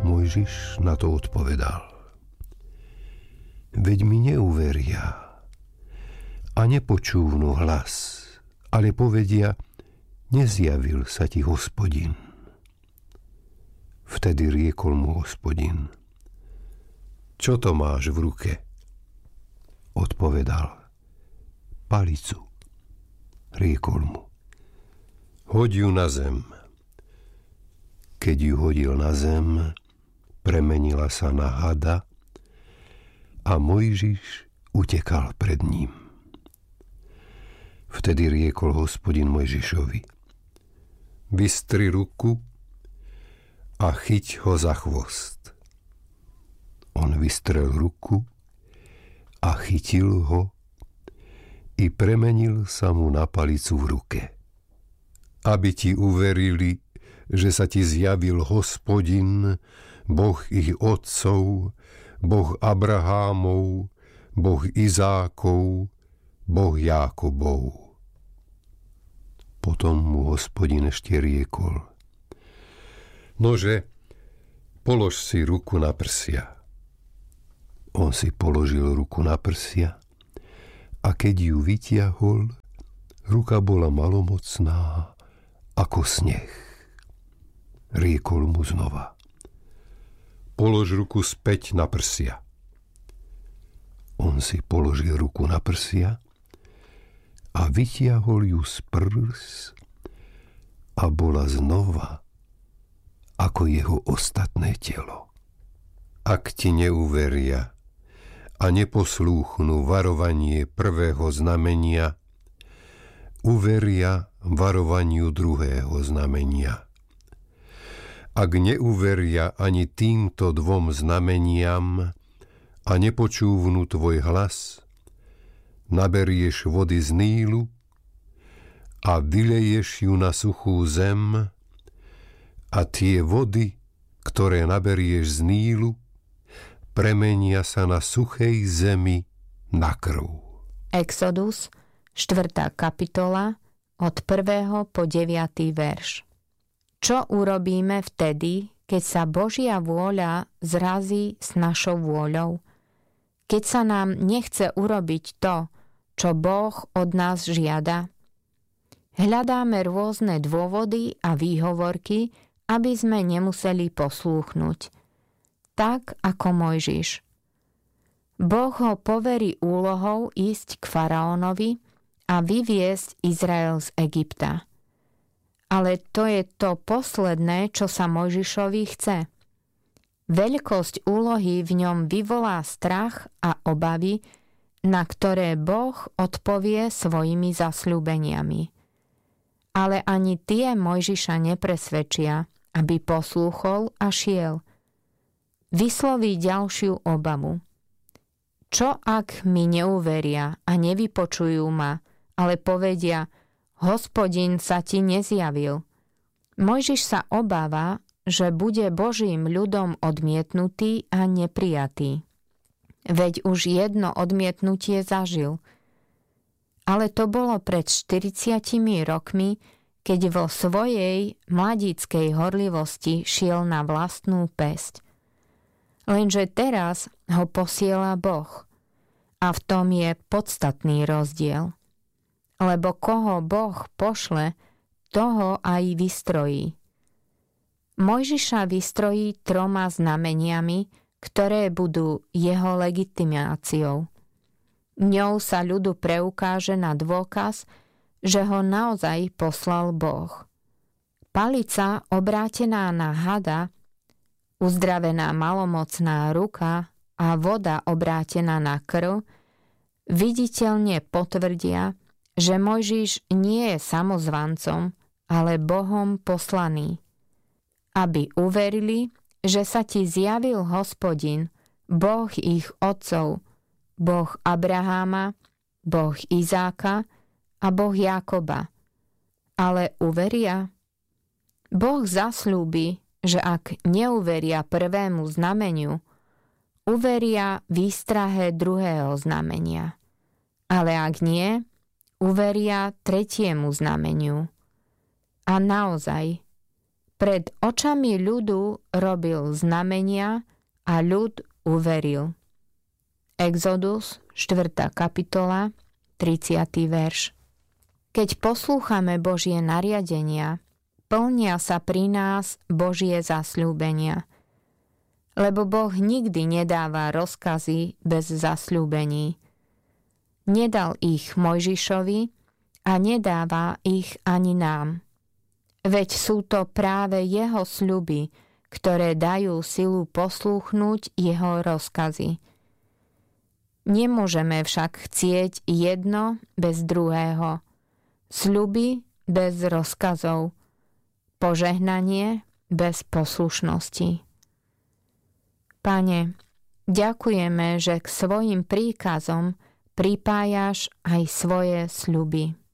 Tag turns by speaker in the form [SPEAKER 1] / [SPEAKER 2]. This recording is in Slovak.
[SPEAKER 1] Mojžiš na to odpovedal: Veď mi neuveria a nepočúvnu hlas, ale povedia: nezjavil sa ti Hospodin. Vtedy riekol mu Hospodin: čo to máš v ruke? Odpovedal: palicu. Riekol mu: hoď ju na zem. Keď ju hodil na zem, premenila sa na hada a Mojžiš utekal pred ním. Vtedy riekol Hospodin Mojžišovi: vystri ruku a chyť ho za chvost. On vystrel ruku a chytil ho i premenil sa mu na palicu v ruke. Aby ti uverili, že sa ti zjavil Hospodin, Boh ich otcov, Boh Abrahámov, Boh Izákov, Boh Jákobov. Potom mu Hospodin ešte riekol: nože, polož si ruku na prsia. On si položil ruku na prsia a keď ju vytiahol, ruka bola malomocná ako sneh. Riekol mu znova: polož ruku späť na prsia. On si položil ruku na prsia a vytiahol ju z prs a bola znova ako jeho ostatné telo. Ak ti neuveria a neposlúchnú varovanie prvého znamenia, uveria varovaniu druhého znamenia. Ak neuveria ani týmto dvom znameniam a nepočúvnú tvoj hlas, naberieš vody z Nílu a vyleješ ju na suchú zem a tie vody, ktoré naberieš z Nílu, premenia sa na suchej zemi na krv.
[SPEAKER 2] Exodus, 4. kapitola, od 1. po 9. verš. Čo urobíme vtedy, keď sa Božia vôľa zrazí s našou vôľou? Keď sa nám nechce urobiť to, čo Boh od nás žiada? Hľadáme rôzne dôvody a výhovorky, aby sme nemuseli poslúchnuť. Tak ako Mojžiš. Boh ho poverí úlohou ísť k faraónovi a vyviesť Izrael z Egypta. Ale to je to posledné, čo sa Mojžišovi chce. Veľkosť úlohy v ňom vyvolá strach a obavy, na ktoré Boh odpovie svojimi zasľúbeniami. Ale ani tie Mojžiša nepresvedčia, aby poslúchol a šiel. Vysloví ďalšiu obavu. Čo ak mi neuveria a nevypočujú ma, ale povedia: Hospodin sa ti nezjavil? Mojžiš sa obáva, že bude Božím ľudom odmietnutý a neprijatý. Veď už jedno odmietnutie zažil. Ale to bolo pred 40 rokmi, keď vo svojej mladíckej horlivosti šiel na vlastnú päsť. Lenže teraz ho posiela Boh. A v tom je podstatný rozdiel. Lebo koho Boh pošle, toho aj vystrojí. Mojžiša vystrojí 3 znameniami, ktoré budú jeho legitimáciou. Ňou sa ľudu preukáže na dôkaz, že ho naozaj poslal Boh. Palica obrátená na hada, uzdravená malomocná ruka a voda obrátená na krv viditeľne potvrdia, že Mojžiš nie je samozvancom, ale Bohom poslaný. Aby uverili, že sa ti zjavil Hospodin, Boh ich otcov, Boh Abraháma, Boh Izáka a Boh Jákoba. Ale uveria? Boh zasľúbi, že ak neuveria prvému znameniu, uveria výstrahe druhého znamenia. Ale ak nie, uveria tretiemu znameniu. A naozaj, Pred očami ľudu robil znamenia a ľud uveril. Exodus, 4. kapitola, 30. verš. Keď poslúchame Božie nariadenia, plnia sa pri nás Božie zasľúbenia. Lebo Boh nikdy nedáva rozkazy bez zasľúbení. Nedal ich Mojžišovi a nedáva ich ani nám. Veď sú to práve jeho sľuby, ktoré dajú silu poslúchnuť jeho rozkazy. Nemôžeme však chcieť jedno bez druhého. Sľuby bez rozkazov. Požehnanie bez poslušnosti. Pane, ďakujeme, že k svojim príkazom pripájaš aj svoje sľuby.